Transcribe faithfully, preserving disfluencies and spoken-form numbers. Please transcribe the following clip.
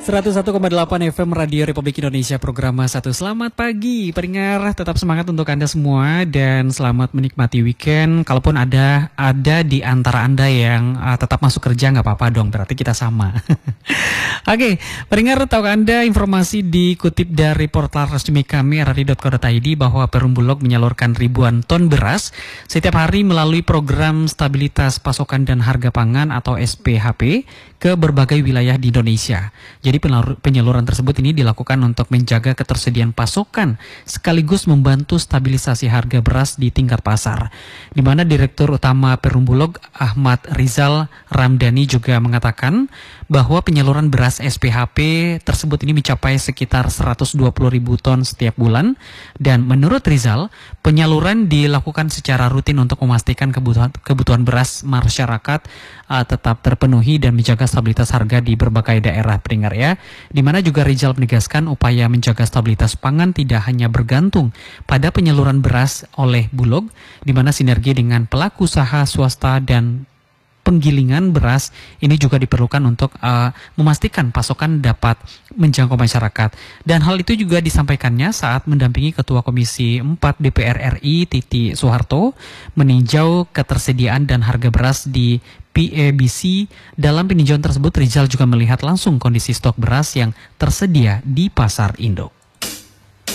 seratus satu koma delapan F M Radio Republik Indonesia, program satu. Selamat pagi, pendengar, tetap semangat untuk Anda semua dan selamat menikmati weekend. Kalaupun ada ada di antara Anda yang uh, tetap masuk kerja, nggak apa-apa dong, berarti kita sama. Oke, pendengar, tahukah Anda informasi dikutip dari portal resmi kami r r i dot co dot i d bahwa Perum Bulog menyalurkan ribuan ton beras setiap hari melalui program stabilitas pasokan dan harga pangan atau S P H P ke berbagai wilayah di Indonesia. Jadi penyaluran tersebut ini dilakukan untuk menjaga ketersediaan pasokan sekaligus membantu stabilisasi harga beras di tingkat pasar. Di mana Direktur Utama Perum Bulog Ahmad Rizal Ramdhani juga mengatakan bahwa penyaluran beras S P H P tersebut ini mencapai sekitar seratus dua puluh ribu ton setiap bulan, dan menurut Rizal penyaluran dilakukan secara rutin untuk memastikan kebutuhan kebutuhan beras masyarakat uh, tetap terpenuhi dan menjaga stabilitas harga di berbagai daerah, pendengar ya. Di mana juga Rizal menegaskan upaya menjaga stabilitas pangan tidak hanya bergantung pada penyaluran beras oleh Bulog, di mana sinergi dengan pelaku usaha swasta dan penggilingan beras ini juga diperlukan untuk uh, memastikan pasokan dapat menjangkau masyarakat. Dan hal itu juga disampaikannya saat mendampingi Ketua Komisi empat D P R R I Titi Soeharto meninjau ketersediaan dan harga beras di P A B C. Dalam peninjauan tersebut, Rizal juga melihat langsung kondisi stok beras yang tersedia di pasar induk.